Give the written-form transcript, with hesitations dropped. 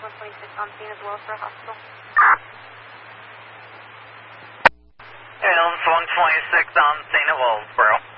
126 on scene as well for a hospital. Ambulance 126 on scene at Wellsboro.